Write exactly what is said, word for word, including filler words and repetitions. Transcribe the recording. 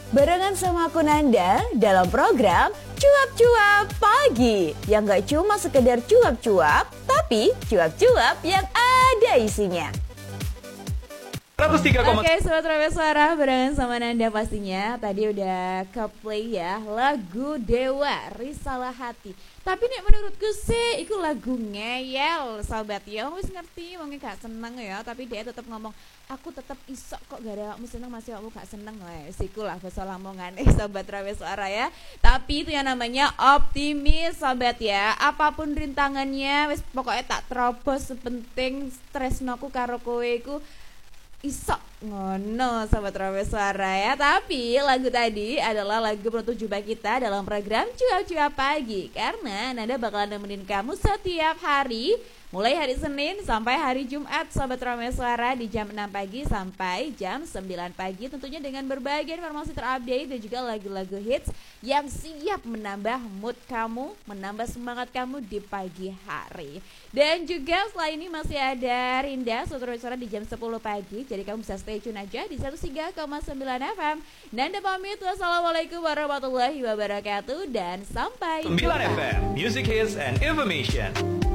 Barengan sama aku Nanda dalam program Cuap-Cuap Pagi. Yang gak cuma sekedar cuap-cuap, tapi cuap-cuap yang ada isinya. seratus tiga koma Oke, Sobat Rame Suara, barengan sama Nanda pastinya. Tadi udah ke-play ya lagu Dewa, Risalah Hati. Tapi nih menurutku sih itu lagu ngeyel, sahabat ya. Wis ngerti, mungkin gak seneng ya, tapi dia tetap ngomong, aku tetap isok kok gara kamu seneng masih kamu gak seneng lah. Siku lah bahasa lamongan eh Sobat Rame Suara ya. Tapi itu yang namanya optimis, sahabat ya. Apapun rintangannya, wis pokoknya tak terobos, sepenting stresnoku karo kowe iku isok ngono Sobat Rame Suara ya. Tapi lagu tadi adalah lagu penutup jumpa kita dalam program Cuap-Cuap Pagi, karena Nanda bakalan nemenin kamu setiap hari mulai hari Senin sampai hari Jumat Sobat Rame Suara di jam enam pagi sampai jam sembilan pagi, tentunya dengan berbagai informasi terupdate dan juga lagu-lagu hits yang siap menambah mood kamu, menambah semangat kamu di pagi hari. Dan juga setelah ini masih ada Rinda Sobat Rame Suara di jam sepuluh pagi, jadi kamu bisa stay tune aja di seratus tiga koma sembilan F M. Nanda pamit, wassalamualaikum warahmatullahi wabarakatuh dan sampai sembilan F M Music Hits and Information.